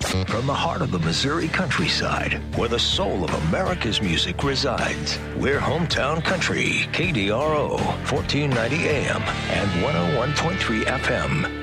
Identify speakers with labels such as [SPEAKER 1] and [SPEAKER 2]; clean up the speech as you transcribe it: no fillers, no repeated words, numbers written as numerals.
[SPEAKER 1] From the heart of the Missouri countryside, where the soul of America's music resides, we're Hometown Country, KDRO, 1490 AM and 101.3 FM.